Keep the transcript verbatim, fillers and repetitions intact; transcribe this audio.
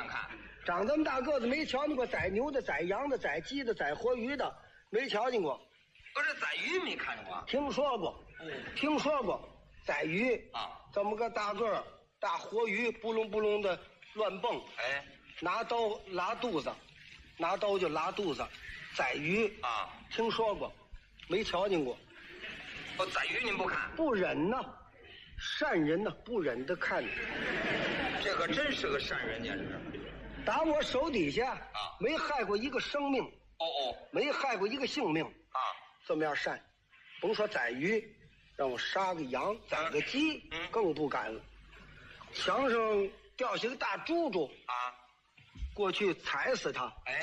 看看。 长这么大个子没瞧见过宰牛的、宰羊的、宰鸡的、宰活鱼的，没瞧见过。 不是宰鱼没看见过？ 听说过， 嗯， 听说过宰鱼啊， 这么个大个儿大活鱼，不隆不隆的乱蹦， 哎， 拿刀拉肚子，拿刀就拉肚子，宰鱼啊， 听说过，没瞧见过。 哦，宰鱼您不看？ 不忍呐，善人呐，不忍的看。 这可真是个善人家是。 打我手底下啊， 没害过一个生命， 哦哦， 没害过一个性命啊， 这么样善，甭说宰鱼，让我杀个羊、宰个鸡， 嗯， 更不敢了。墙上掉下个大珠珠啊， 过去踩死它， 哎。